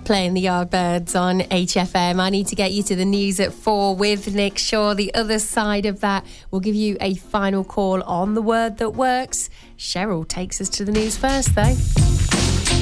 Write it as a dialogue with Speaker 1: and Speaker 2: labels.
Speaker 1: Playing the Yardbirds on HFM. I need to get you to the news at 4 with Nick Shaw. The other side of that, we'll give you a final call on the word that works. Cheryl takes us to the news first, though.